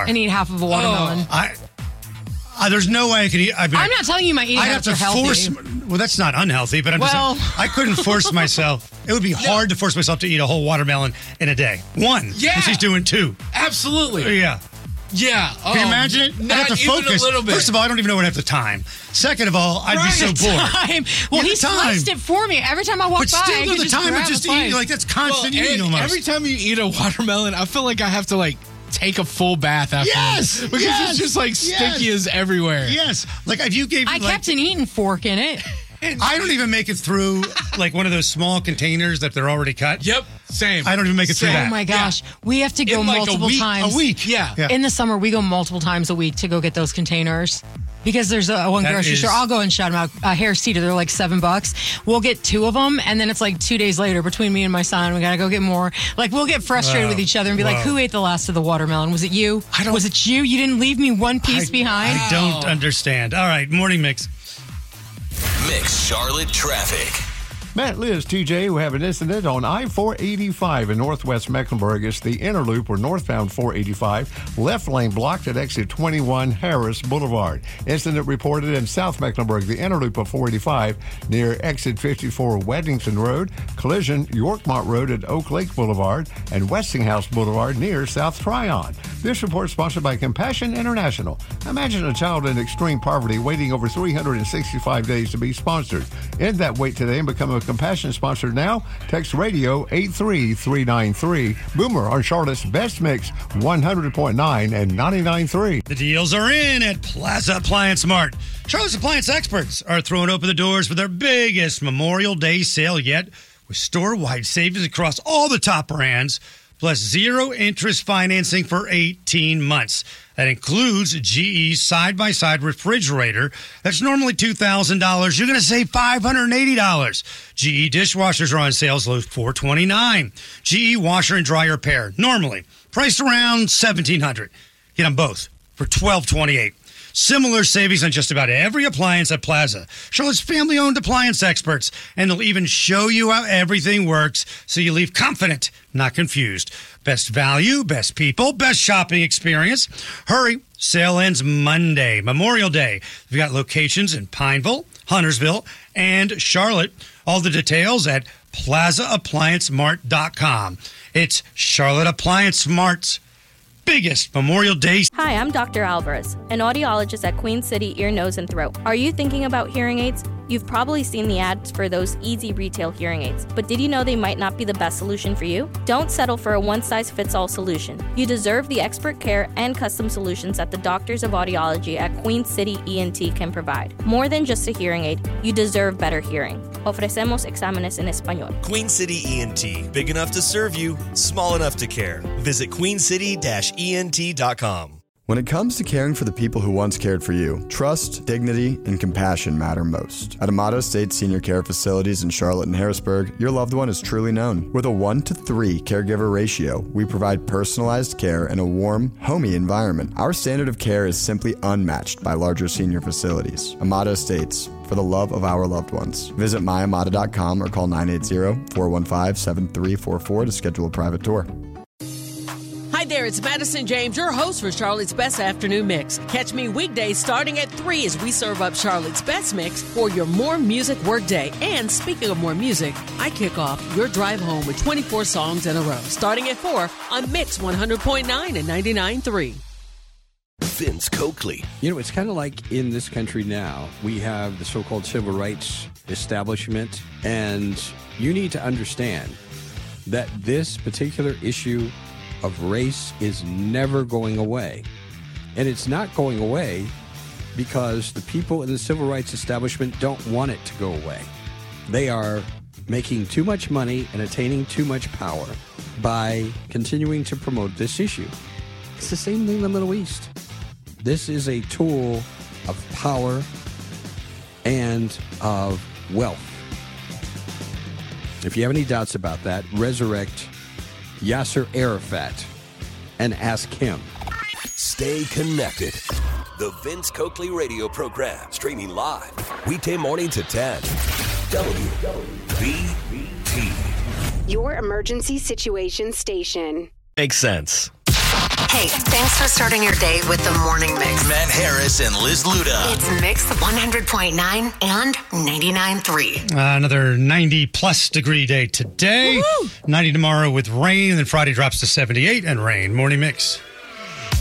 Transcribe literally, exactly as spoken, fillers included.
bar and eat half of a watermelon. Oh, I, uh, there's no way I could eat. I mean, I'm not telling you my eating I'd have habits to are healthy. force. Well, that's not unhealthy, but I'm Well. just saying, I couldn't force myself. It would be hard to force myself to eat a whole watermelon in a day. One. Yeah. And she's doing two. Absolutely. Yeah. Yeah. Can you Oh, imagine it? Not I'd have to even focus. a little bit. First of all, I don't even know when I have the time. Second of all, I'd Right. be so bored. Time. Well, You he have the time. sliced it for me. Every time I walk But by, I still, could though, the just time grab of just a slice. eating, like, that's Well, constant and eating almost. every time you eat a watermelon, I feel like I have to like take a full bath after. Yes, Because yes, it's just like yes. sticky as everywhere. Yes. Like, if you gave I like, kept an eating fork in it. I don't even make it through, like, one of those small containers that they're already cut. Yep. Same. I don't even make it through Same. that. Oh my gosh, we have to go In like a multiple week- times A week. Yeah. Yeah. In the summer, we go multiple times a week to go get those containers. Because there's a one That grocery is- store. I'll go and shout them out. Uh, Harris Teeter, they're like seven bucks. We'll get two of them, and then it's like two days later between me and my son. We gotta go get more. Like we'll get frustrated Wow. with each other and be like, Wow. "Who ate the last of the watermelon? Was it you? I don't- Was it you? You didn't leave me one piece I, behind." I don't understand. All right, morning mix. Mix Charlotte traffic. Matt, Liz, T J, who have an incident on I four eighty-five in northwest Mecklenburg. It's the inner loop or northbound four eighty-five. Left lane blocked at exit twenty-one Harris Boulevard. Incident reported in South Mecklenburg, the inner loop of four eighty-five near exit fifty-four Weddington Road. Collision Yorkmont Road at Oak Lake Boulevard and Westinghouse Boulevard near South Tryon. This report sponsored by Compassion International. Imagine a child in extreme poverty waiting over three hundred sixty-five days to be sponsored. End that wait today and become a Compassion sponsor now. Text radio eight three three nine three. Boomer on Charlotte's Best Mix one hundred point nine and ninety-nine point three. The deals are in at Plaza Appliance Mart. Charlotte's Appliance experts are throwing open the doors for their biggest Memorial Day sale yet, with store-wide savings across all the top brands, plus zero interest financing for eighteen months. That includes G E's side-by-side refrigerator. That's normally two thousand dollars. You're going to save five hundred eighty dollars. G E dishwashers are on sale as low as four hundred twenty-nine dollars. G E washer and dryer pair, normally priced around seventeen hundred dollars. Get them both for twelve twenty-eight. Similar savings on just about every appliance at Plaza. Charlotte's family-owned appliance experts, and they'll even show you how everything works so you leave confident, not confused. Best value, best people, best shopping experience. Hurry, sale ends Monday, Memorial Day. We've got locations in Pineville, Huntersville, and Charlotte. All the details at plaza appliance mart dot com. It's Charlotte Appliance Mart's biggest Memorial Day. Hi, I'm Doctor Alvarez, an audiologist at Queen City Ear, Nose, and Throat. Are you thinking about hearing aids? You've probably seen the ads for those easy retail hearing aids, but did you know they might not be the best solution for you? Don't settle for a one-size-fits-all solution. You deserve the expert care and custom solutions that the doctors of audiology at Queen City E N T can provide. More than just a hearing aid, you deserve better hearing. Ofrecemos exámenes en español. Queen City E N T. Big enough to serve you, small enough to care. Visit queen city dash E N T dot com. When it comes to caring for the people who once cared for you, trust, dignity, and compassion matter most. At Amato State Senior Care Facilities in Charlotte and Harrisburg, your loved one is truly known. With a one to three caregiver ratio, we provide personalized care in a warm, homey environment. Our standard of care is simply unmatched by larger senior facilities. Amato Estates, for the love of our loved ones. Visit my amata dot com or call nine eight zero, four one five, seven three four four to schedule a private tour. Hi there, it's Madison James, your host for Charlotte's Best Afternoon Mix. Catch me weekdays starting at three as we serve up Charlotte's Best Mix for your More Music workday. And speaking of more music, I kick off your drive home with twenty-four songs in a row, starting at four on Mix one hundred point nine and ninety-nine point three. Vince Coakley. You know, it's kind of like in this country now, we have the so-called civil rights establishment, and you need to understand that this particular issue of race is never going away. And it's not going away because the people in the civil rights establishment don't want it to go away. They are making too much money and attaining too much power by continuing to promote this issue. It's the same thing in the Middle East. This is a tool of power and of wealth. If you have any doubts about that, resurrect Yasser Arafat and ask him. Stay connected. The Vince Coakley radio program, streaming live weekday morning to ten. W B T. Your emergency situation station. Makes sense. Hey, thanks for starting your day with the Morning Mix. Matt Harris and Liz Luda. It's Mix one hundred point nine and ninety-nine point three. Uh, another ninety plus degree day today. Woo-hoo! ninety tomorrow with rain, and then Friday drops to seventy-eight and rain. Morning Mix.